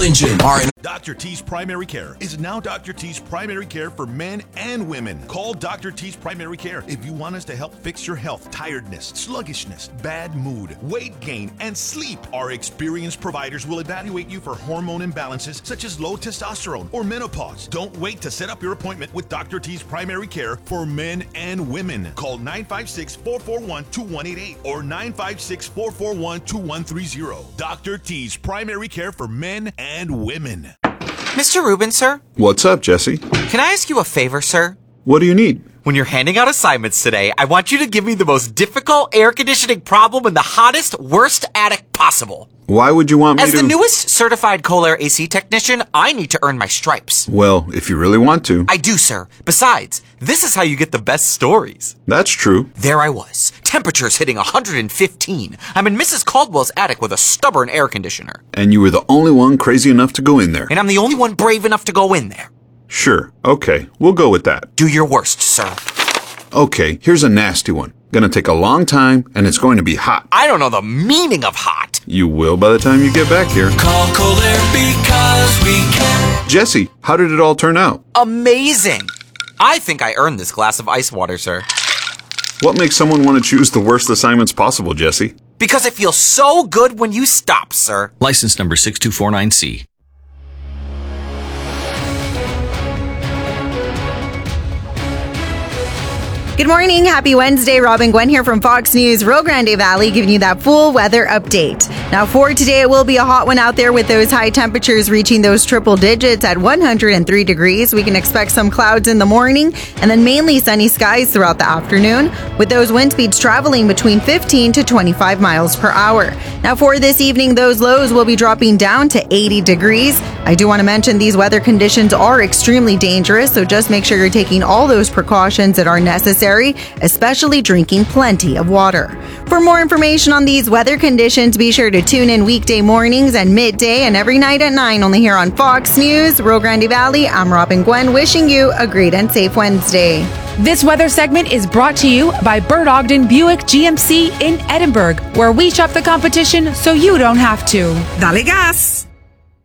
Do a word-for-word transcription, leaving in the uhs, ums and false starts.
Harlingen are in. Doctor T's Primary Care is now Doctor T's Primary Care for men and women. Call Doctor T's Primary Care if you want us to help fix your health, tiredness, sluggishness, bad mood, weight gain, and sleep. Our experienced providers will evaluate you for hormone imbalances such as low testosterone or menopause. Don't wait to set up your appointment with Doctor T's Primary Care for men and women. Call nine five six, four four one, two one eight eight or nine five six, four four one, two one three zero. Doctor T's Primary Care for men and women. Mister Rubin, sir? What's up, Jesse? Can I ask you a favor, sir? What do you need? When you're handing out assignments today, I want you to give me the most difficult air conditioning problem in the hottest, worst attic possible. Why would you want me As to... the newest certified Kohler A C technician, I need to earn my stripes. Well, if you really want to. I do, sir. Besides, this is how you get the best stories. That's true. There I was. Temperatures hitting one hundred fifteen. I'm in Missus Caldwell's attic with a stubborn air conditioner. And you were the only one crazy enough to go in there. And I'm the only one brave enough to go in there. Sure. Okay. We'll go with that. Do your worst, sir. Okay. Here's a nasty one. Gonna take a long time, and it's going to be hot. I don't know the meaning of hot. You will by the time you get back here. Call Kohler because we can. Jesse, how did it all turn out? Amazing. I think I earned this glass of ice water, sir. What makes someone want to choose the worst assignments possible, Jesse? Because it feels so good when you stop, sir. License number six two four nine C. Good morning. Happy Wednesday. Robin Gwen here from Fox News, Rio Grande Valley, giving you that full weather update. Now, for today, it will be a hot one out there with those high temperatures reaching those triple digits at one hundred three degrees. We can expect some clouds in the morning and then mainly sunny skies throughout the afternoon, with those wind speeds traveling between fifteen to twenty-five miles per hour. Now, for this evening, those lows will be dropping down to eighty degrees. I do want to mention these weather conditions are extremely dangerous, so just make sure you're taking all those precautions that are necessary, especially drinking plenty of water. For more information on these weather conditions, be sure to tune in weekday mornings and midday and every night at nine only here on Fox News, Rio Grande Valley. I'm Robin Gwen, wishing you a great and safe Wednesday. This weather segment is brought to you by Bert Ogden Buick G M C in Edinburgh, where we shop the competition so you don't have to. Dale gas!